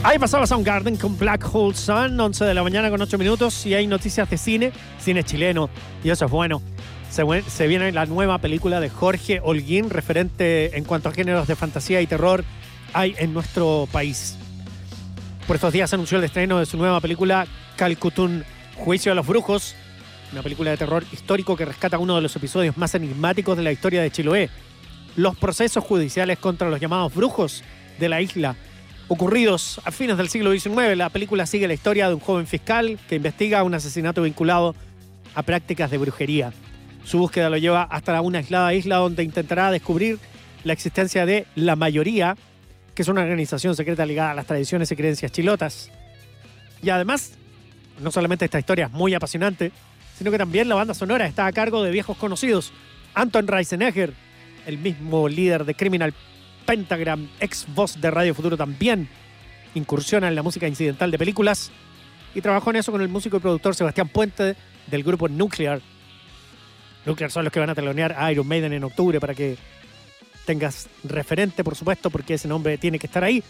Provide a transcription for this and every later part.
Ahí pasaba Soundgarden con Black Hole Sun, 11 de la mañana con 8 minutos, y hay noticias de cine chileno, y eso es bueno. Se viene la nueva película de Jorge Holguín, referente en cuanto a géneros de fantasía y terror hay en nuestro país. Por estos días anunció el estreno de su nueva película Calcutún, Juicio a los Brujos, una película de terror histórico que rescata uno de los episodios más enigmáticos de la historia de Chiloé: los procesos judiciales contra los llamados brujos de la isla, ocurridos a fines del siglo XIX. La película sigue la historia de un joven fiscal que investiga un asesinato vinculado a prácticas de brujería. Su búsqueda lo lleva hasta una aislada isla donde intentará descubrir la existencia de La Mayoría, que es una organización secreta ligada a las tradiciones y creencias chilotas. Y además, no solamente esta historia es muy apasionante, sino que también la banda sonora está a cargo de viejos conocidos. Anton Reisenegger, el mismo líder de Criminal Pentagram, ex voz de Radio Futuro, también incursiona en la música incidental de películas y trabajó en eso con el músico y productor Sebastián Puente del grupo Nuclear. Nuclear son los que van a telonear a Iron Maiden en octubre, para que tengas referente, por supuesto, porque ese nombre tiene que estar ahí.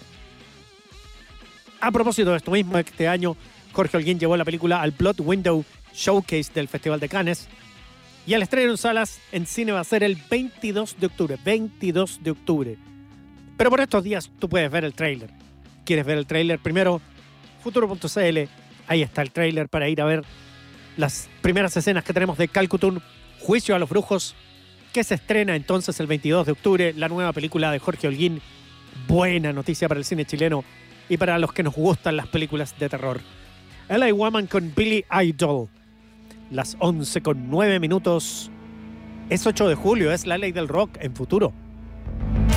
A propósito de esto mismo, este año Jorge Holguín llevó la película al Blood Window Showcase del Festival de Cannes, y el estreno en salas en cine va a ser el 22 de octubre. 22 de octubre. Pero por estos días tú puedes ver el tráiler. ¿Quieres ver el tráiler? Primero, futuro.cl. Ahí está el tráiler para ir a ver las primeras escenas que tenemos de Calcutún, Juicio a los Brujos, que se estrena entonces el 22 de octubre, la nueva película de Jorge Holguín. Buena noticia para el cine chileno y para los que nos gustan las películas de terror. LA Woman con Billy Idol. Las 11 con 9 minutos. Es 8 de julio, es la ley del rock en Futuro.